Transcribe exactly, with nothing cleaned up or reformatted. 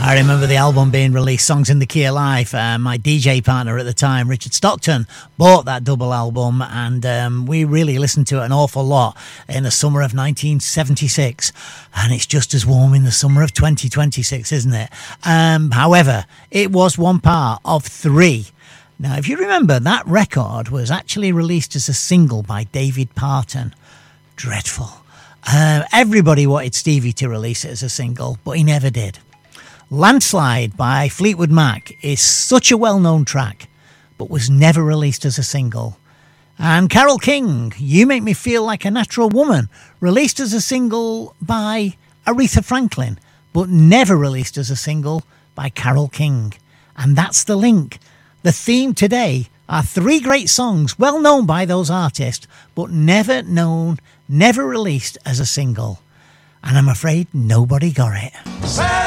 I remember the album being released, Songs in the Key of Life. Uh, my D J partner at the time, Richard Stockton, bought that double album, and um, we really listened to it an awful lot in the summer of nineteen seventy-six. And it's just as warm in the summer of twenty twenty-six, isn't it? Um, however, it was one part of three. Now, if you remember, that record was actually released as a single by David Parton. Dreadful. Uh, everybody wanted Stevie to release it as a single, but he never did. Landslide by Fleetwood Mac is such a well-known track, but was never released as a single. And Carole King, You Make Me Feel Like a Natural Woman, released as a single by Aretha Franklin, but never released as a single by Carole King. And that's the link. The theme today are three great songs, well known by those artists, but never known, never released as a single. And I'm afraid nobody got it.